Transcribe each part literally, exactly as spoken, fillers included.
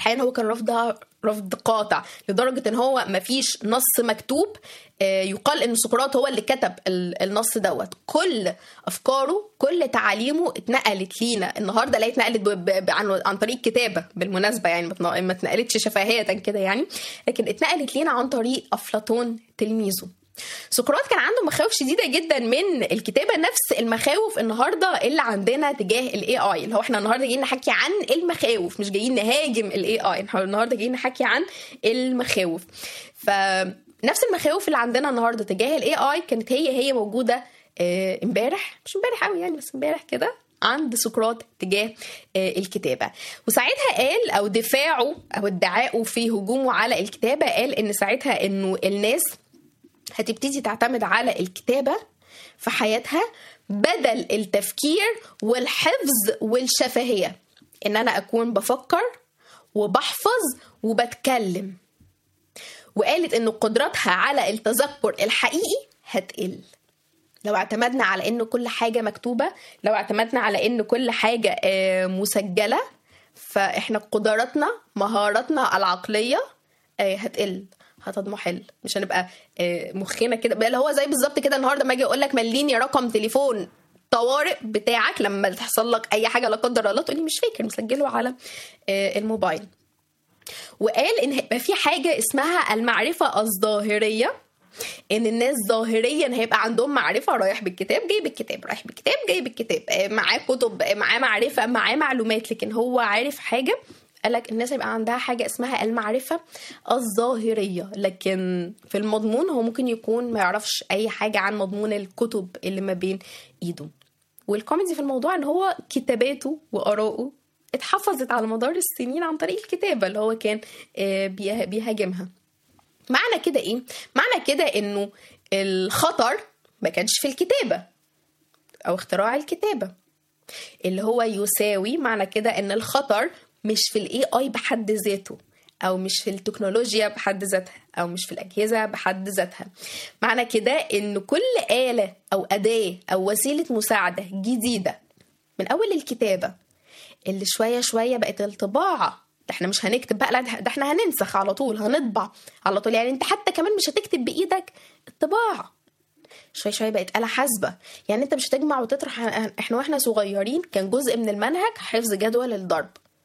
احيانا هو كان رفضها رفض قاطع لدرجة ان هو مفيش نص مكتوب يقال ان سقراط هو اللي كتب النص دوت. كل افكاره كل تعاليمه اتنقلت لينا النهارده، لا اتنقلت عن عن طريق كتابه بالمناسبه، يعني ما اتنقلتش شفاهيه كده يعني، لكن اتنقلت لينا عن طريق افلاطون تلميذه. سقراط كان عنده مخاوف شديده جدا من الكتابه، نفس المخاوف النهارده اللي عندنا تجاه الاي اي، اللي هو احنا النهارده جايين نحكي عن المخاوف، مش جايين نهاجم الاي اي، احنا النهارده جايين نحكي عن المخاوف. فنفس المخاوف اللي عندنا النهارده تجاه الاي اي كانت هي هي موجوده امبارح، مش امبارح قوي يعني، بس امبارح كده عند سقراط تجاه الكتابه. وساعتها قال، او دفاعه او ادعائه في هجومه على الكتابه، قال ان ساعتها انه الناس هتبتدي تعتمد على الكتابة في حياتها بدل التفكير والحفظ والشفهية، إن أنا أكون بفكر وبحفظ وبتكلم. وقالت إن قدرتها على التذكر الحقيقي هتقل لو اعتمدنا على إن كل حاجة مكتوبة، لو اعتمدنا على إن كل حاجة مسجلة، فإحنا قدراتنا مهاراتنا العقلية هتقل، هتضمحل، مش هنبقى مخنا كده بقى. هو زي بالظبط كده النهارده ما اجي اقول لك مليني رقم تليفون طوارئ بتاعك لما تحصل لك اي حاجه لا قدر الله، تقولي مش فاكر، مسجله على الموبايل. وقال ان هيبقى في حاجه اسمها المعرفه الظاهريه، ان الناس ظاهريا هيبقى عندهم معرفه، رايح بالكتاب جاي بالكتاب، رايح بالكتاب جاي بالكتاب، معاه كتب، معاه معرفه، معاه معلومات، لكن هو عارف حاجه. قالك الناس يبقى عندها حاجة اسمها المعرفة الظاهرية، لكن في المضمون هو ممكن يكون ما يعرفش أي حاجة عن مضمون الكتب اللي ما بين إيده. والكوميدي في الموضوع إن هو كتاباته وآراءه اتحفظت على مدار السنين عن طريق الكتابة اللي هو كان بيهاجمها. معنى كده إيه؟ معنى كده إنه الخطر ما كانش في الكتابة أو اختراع الكتابة، اللي هو يساوي معنى كده إن الخطر مش في الاي اي بحد ذاته، او مش في التكنولوجيا بحد ذاتها، او مش في الاجهزه بحد ذاتها. معنى كده ان كل آلة او اداه او وسيله مساعده جديده، من اول الكتابه اللي شويه شويه بقت الطباعه، ده احنا مش هنكتب بقى، لا ده احنا هننسخ على طول، هنطبع على طول، يعني انت حتى كمان مش هتكتب بايدك، الطباعه شوي شوي بقت آلة حاسبة، يعني انت مش هتجمع وتطرح. احنا واحنا صغيرين كان جزء من المنهج حفظ جدول الضرب،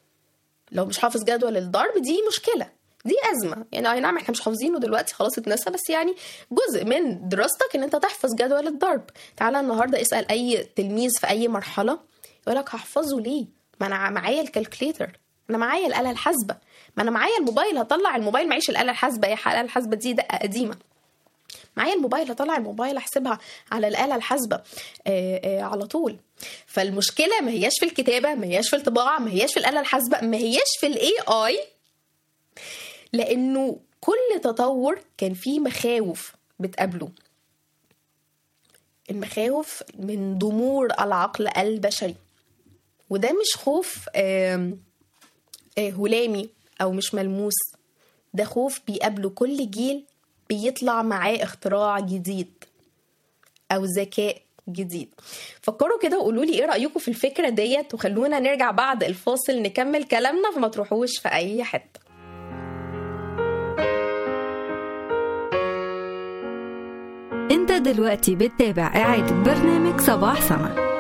لو مش حافظ جدول الضرب دي مشكلة، دي أزمة، يعني أي نعم احنا مش حافظينه دلوقتي خلاص اتنسى، بس يعني جزء من دراستك ان انت تحفظ جدول الضرب. تعالى النهاردة اسأل اي تلميذ في اي مرحلة يقولك هحفظه ليه؟ ما انا معايا الكالكليتر، انا معايا الآلة الحاسبة، ما انا معايا الموبايل، هطلع الموبايل، معيش الآلة الحاسبة، يا الآلة الحاسبة دي دقة قديمة، معايا الموبايل، هطلع الموبايل احسبها على الآلة الحاسبة آآ آآ على طول. فالمشكلة ما هياش في الكتابة، ما هياش في الطباعة، ما هياش في الآلة الحاسبة، ما هياش في الاي اي، لأنه كل تطور كان فيه مخاوف بتقابله. المخاوف من ضمور العقل البشري، وده مش خوف آآ آآ هلامي أو مش ملموس، ده خوف بيقابله كل جيل بيطلع معاه اختراع جديد او ذكاء جديد. فكروا كده وقولوا لي ايه رأيكم في الفكرة ديت، وخلونا نرجع بعد الفاصل نكمل كلامنا، فما تروحوش في اي حتة. انت دلوقتي بتتابع إعادة برنامج صباح سما.